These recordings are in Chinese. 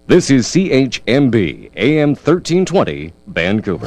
This is CHMB AM 1320 Vancouver.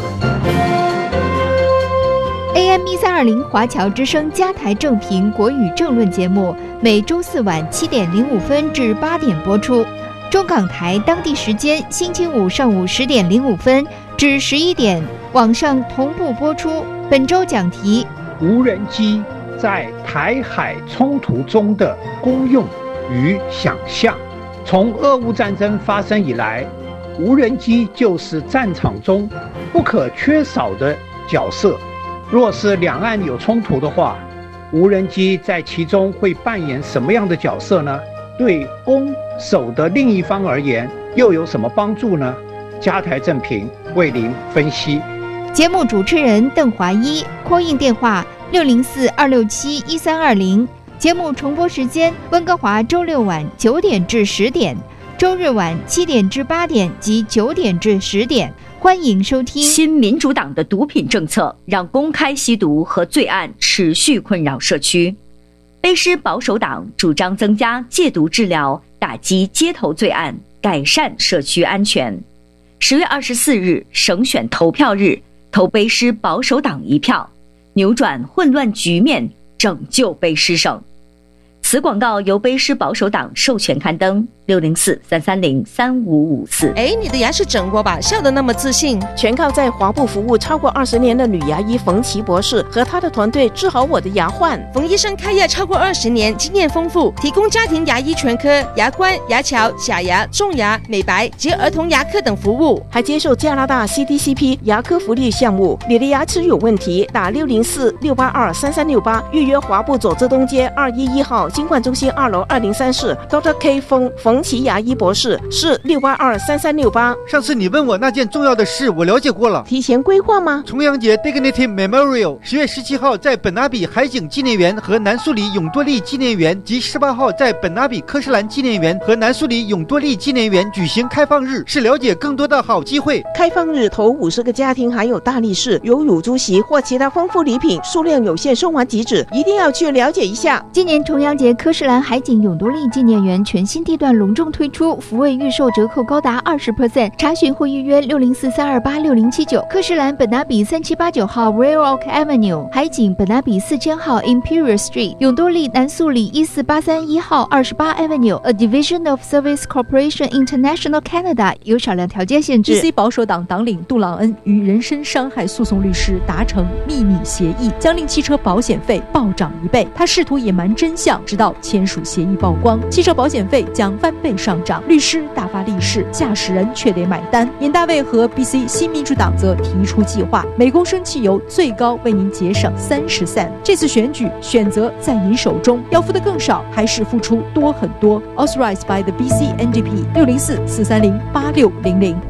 AM 1320华侨之声加台正频国语政论节目，每周四晚7点05分至8点播出。中港台当地时间星期五上午10点05分至11点，网上同步播出。本周讲题： 无人机在台海冲突中的功用与想象。从俄乌战争发生以来，无人机就是战场中不可缺少的角色。若是两岸有冲突的话，无人机在其中会扮演什么样的角色呢？对攻守的另一方而言，又有什么帮助呢？加台正评为您分析。 节目主持人邓华一，call in电话604-267-1320。节目重播时间：温哥华周六晚9点至10点，周日晚7点至8点及9点至10点。欢迎收听。 新民主党的毒品政策让公开吸毒和罪案持续困扰社区。卑诗保守党主张增加戒毒治疗，打击街头罪案，改善社区安全。10月24日省选投票日，投卑诗保守党一票，扭转混乱局面，拯救卑诗省。此广告由卑诗保守党授权刊登，604-330-3554。 你的牙是整过吧？笑得那么自信。 全靠在华部服务超过20年的女牙医冯琦博士和她的团队治好我的牙患。 冯医生开业超过20年，经验丰富，提供家庭牙医全科、牙冠、牙桥、假牙、种牙、美白及儿童牙科等服务， 还接受加拿大 CDCP 牙科福利项目。你的牙齿有问题，打604-682-3368预约华部左泽东街211号金冠中心2楼2034 Dr. K 冯琦牙医博士，是682-3368。 上次你问我那件重要的事，我了解过了。 提前规划吗？ 重阳节 Dignity Memorial 10月17号在本拿比海景纪念园和南苏里永多利纪念园，及18号在本拿比科士兰纪念园和南苏里永多利纪念园举行开放日，是了解更多的好机会。 开放日头50个家庭还有大利是，有乳猪席或其他丰富礼品，数量有限，送完即止，一定要去了解一下。 今年重阳节科士兰海景永多利纪念园全新地段隆重推出，福位预售折扣高达20%，查询或预约604-328-6079。科士兰本拿比3789号 Royal Oak Avenue， 海景本拿比4000号 Imperial Street， 永多利南素里14831号28 Avenue，A Division of Service Corporation International Canada， 有少量条件限制。 BC 保守党党领杜朗恩与人身伤害诉讼律师达成秘密协议，将令汽车保险费暴涨1倍。他试图隐瞒真相，直到签署协议曝光，汽车保险费将翻倍上涨，律师大发利市，驾驶人却得买单。尹大卫和 BC 新民主党则提出计划，每公升汽油最高为您节省30 cent。这次选举选择在您手中，要付的更少，还是付出多很多 ？Authorized by the BC NDP 604-430-8600。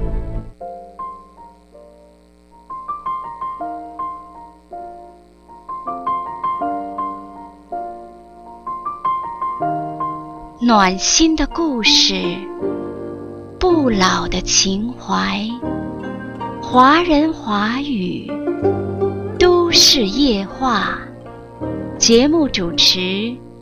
暖心的故事，不老的情怀，华人华语，都市夜话。节目主持